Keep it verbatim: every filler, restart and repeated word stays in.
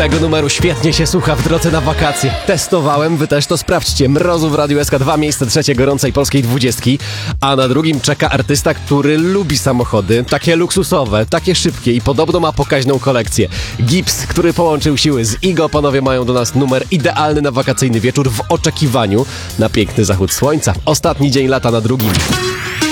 Tego numeru świetnie się słucha w drodze na wakacje. Testowałem, wy też to sprawdźcie. Mrozu w Radiu S K dwa, miejsce trzecie gorącej polskiej dwudziestki. A na drugim czeka artysta, który lubi samochody. Takie luksusowe, takie szybkie i podobno ma pokaźną kolekcję. Gibbs, który połączył siły z Igo. Panowie mają do nas numer idealny na wakacyjny wieczór w oczekiwaniu na piękny zachód słońca. Ostatni dzień lata na drugim.